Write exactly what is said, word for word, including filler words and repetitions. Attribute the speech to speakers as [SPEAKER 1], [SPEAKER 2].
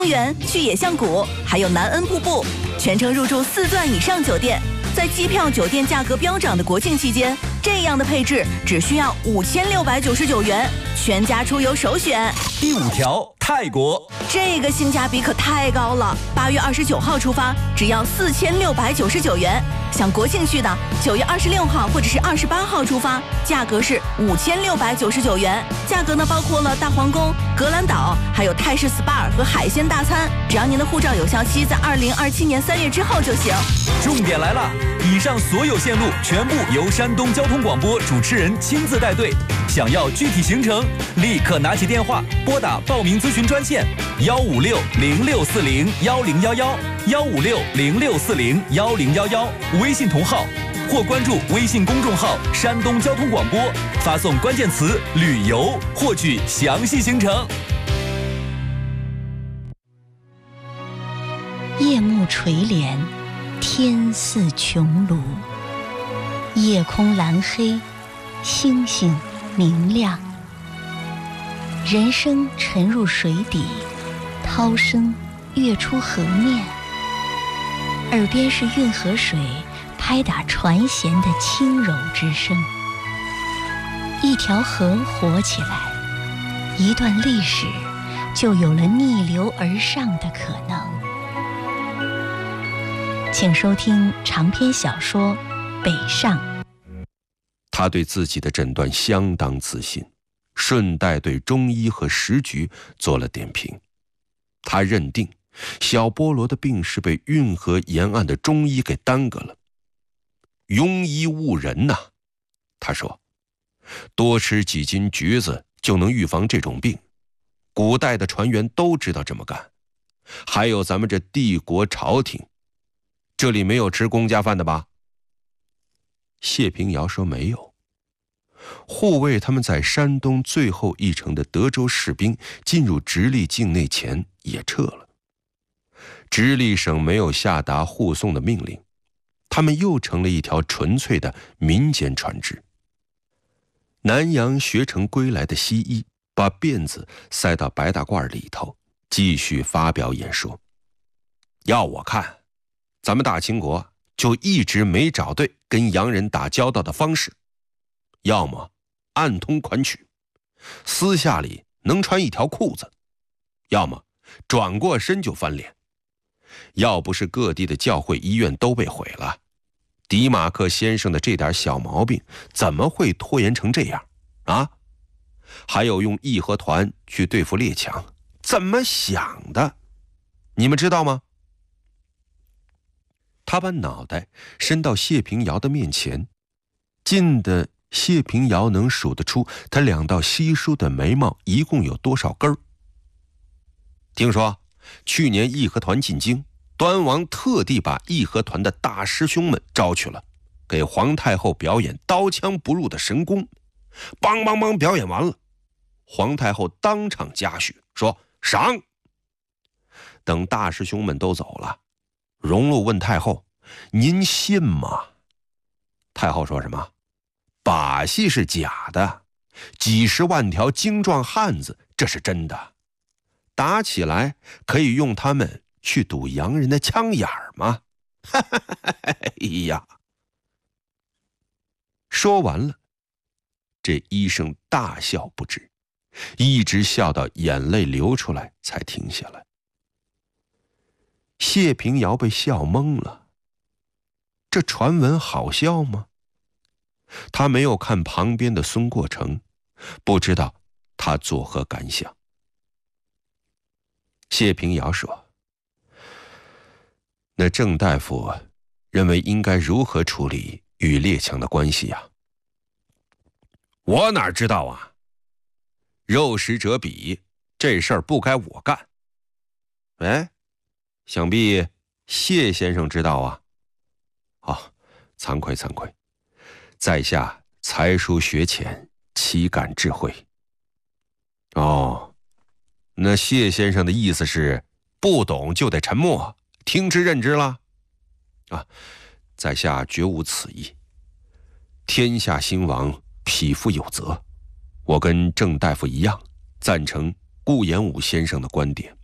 [SPEAKER 1] 园去野象谷，还有南恩瀑布，全程入住四钻以上酒店。在机票、酒店价格飙涨的国庆期间，这样的配置只需要五千六百九十九元，全家出游首选。
[SPEAKER 2] 第五条，泰国，
[SPEAKER 1] 这个性价比可太高了。八月二十九号出发，只要四千六百九十九元。想国庆去的，九月二十六号或者是二十八号出发，价格是五千六百九十九元。价格呢包括了大皇宫、格兰岛，还有泰式 S P A 和海鲜大餐。只要您的护照有效期在二零二七年三月之后就行。
[SPEAKER 2] 重点来了，以上所有线路全部由山东交通广播主持人亲自带队。想要具体行程，立刻拿起电话拨打报名咨询专线幺五六零六四零幺零幺幺幺五六零六四零幺零幺幺，微信同号或关注微信公众号山东交通广播，发送关键词旅游获取详细行程。
[SPEAKER 3] 夜幕垂帘，天似穹庐，夜空蓝黑，星星明亮。人声沉入水底，涛声跃出河面，耳边是运河水拍打船舷的轻柔之声。一条河活起来，一段历史就有了逆流而上的可能。请收听长篇小说《北上》。
[SPEAKER 4] 他对自己的诊断相当自信，顺带对中医和时局做了点评。他认定小菠萝的病是被运河沿岸的中医给耽搁了。庸医误人呐，他说，多吃几斤橘子就能预防这种病，古代的船员都知道这么干。还有咱们这帝国朝廷，这里没有吃公家饭的吧？谢平遥说没有。护卫他们在山东最后一城的德州士兵进入直隶境内前也撤了。直隶省没有下达护送的命令，他们又成了一条纯粹的民间船只。南洋学成归来的西医把辫子塞到白大褂里头，继续发表演说。要我看，咱们大清国就一直没找对跟洋人打交道的方式，要么暗通款曲，私下里能穿一条裤子，要么转过身就翻脸。要不是各地的教会医院都被毁了，迪马克先生的这点小毛病怎么会拖延成这样啊？还有用义和团去对付列强，怎么想的？你们知道吗？他把脑袋伸到谢平遥的面前，近的谢平遥能数得出他两道稀疏的眉毛一共有多少根儿。听说去年义和团进京，端王特地把义和团的大师兄们招去了，给皇太后表演刀枪不入的神功。梆梆梆表演完了，皇太后当场嘉许，说赏。等大师兄们都走了，荣禄问太后，您信吗？太后说什么？把戏是假的，几十万条精壮汉子这是真的，打起来可以用他们去堵洋人的枪眼儿吗？哎呀！说完了，这医生大笑不止，一直笑到眼泪流出来才停下来。谢平遥被笑懵了，这传闻好笑吗？他没有看旁边的孙过成，不知道他作何感想。谢平遥说，那郑大夫认为应该如何处理与列强的关系呀？我哪知道啊？肉食者鄙，这事儿不该我干。哎，想必谢先生知道啊。哦，惭愧惭愧，在下才疏学浅，岂敢智慧。哦，那谢先生的意思是不懂就得沉默，听之任之了。啊，在下绝无此意。天下兴亡，匹夫有责。我跟郑大夫一样，赞成顾炎武先生的观点。